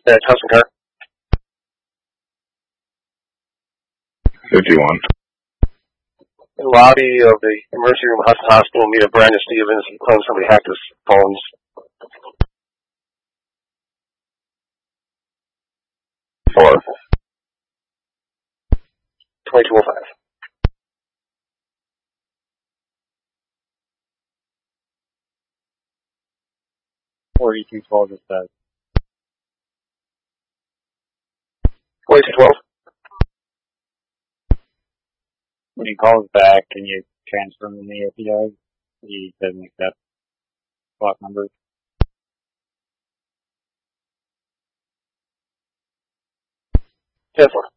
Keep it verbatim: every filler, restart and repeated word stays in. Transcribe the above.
dispatch, house and car. fifty-one. In the lobby of the emergency room at Hudson Hospital, meet up Brandon Stevens and claim somebody hacked his phones. Four. twenty-two oh five. forty-two twelve dispatch. forty-two twelve. When he calls back, can you transfer him to me if he does? He doesn't accept block numbers. ten four.